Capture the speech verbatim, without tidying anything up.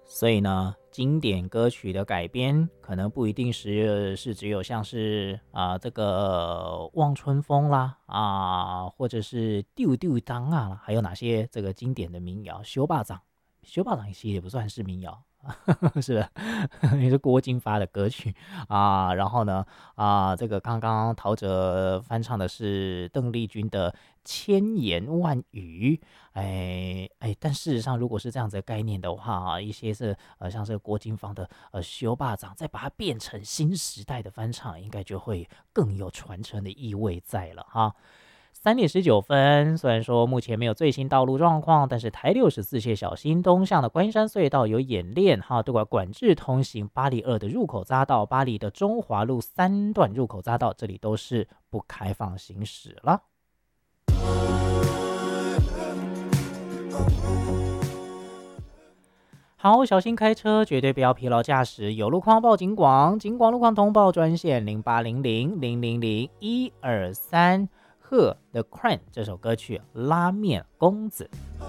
所以呢，经典歌曲的改编可能不一定是是只有像是啊、这个望春风啦啊，或者是丢丢当啊啦，还有哪些这个经典的民谣？修霸掌，修霸掌其实也不算是民谣。是的，也是郭金发的歌曲啊。然后呢，啊，这个刚刚陶喆翻唱的是邓丽君的《千言万语》。哎哎，但事实上，如果是这样子的概念的话啊，一些是呃像是郭金芳的呃《修霸掌》，再把它变成新时代的翻唱，应该就会更有传承的意味在了哈。三点十九分，虽然说目前没有最新道路状况，但是台六十四线小心东向的观山隧道有演练哈，对外管制通行巴黎二的入口匝道、巴黎的中华路三段入口匝道，这里都是不开放行驶了。好，小心开车，绝对不要疲劳驾驶。有路况报警广，警广路况通报专线零八零零零零零一二三。贺 The Crown 这首歌曲《拉面公子》。